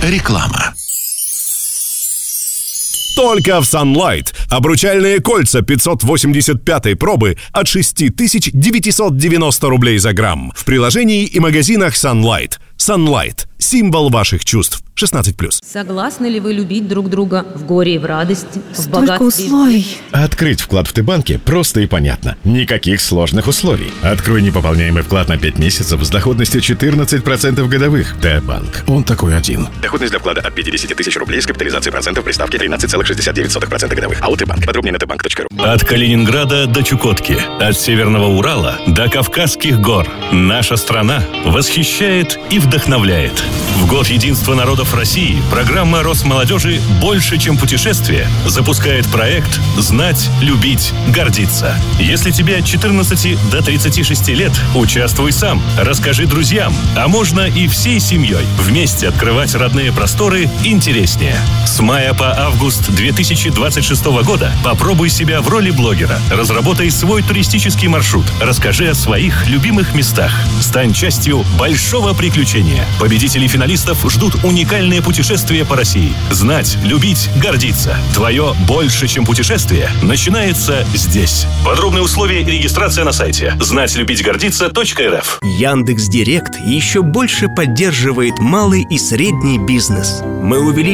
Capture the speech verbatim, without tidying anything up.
Реклама. Только в Sunlight. Обручальные кольца пятьсот восемьдесят пятой пробы от шесть тысяч девятьсот девяносто рублей за грамм. В приложении и магазинах Sunlight. Sunlight. Символ ваших чувств. шестнадцать плюс. Согласны ли вы любить друг друга в горе и в радости, в Столько богатстве? условий. Открыть вклад в Т-банке просто и понятно. Никаких сложных условий. Открой непополняемый вклад на пять месяцев с доходностью четырнадцать процентов годовых. Т-банк. Он такой один. Доходность для вклада от пятьдесят тысяч рублей с капитализацией процентов при ставке тринадцать целых шестьдесят девять сотых процента годовых. АО «Т-банк». Подробнее на тбанк точка ру. От Калининграда до Чукотки, от Северного Урала до Кавказских гор. Наша страна восхищает и вдохновляет. В год единства народов России программа Росмолодежи «Больше, чем путешествие» запускает проект «Знать, любить, гордиться». Если тебе от четырнадцати до тридцати шести лет, участвуй сам, расскажи друзьям, а можно и всей семьей. Вместе открывать родные просторы интереснее. С мая по август две тысячи двадцать шестого года попробуй себя в роли блогера. Разработай свой туристический маршрут. Расскажи о своих любимых местах. Стань частью большого приключения. Победителей финалистов ждут уникальные путешествия по России. Знать, любить, гордиться. Твое «Больше, чем путешествие» начинается здесь. Подробные условия и регистрация на сайте знать любить гордиться точка эр эф. Яндекс.Директ еще больше поддерживает малый и средний бизнес. Мы увеличили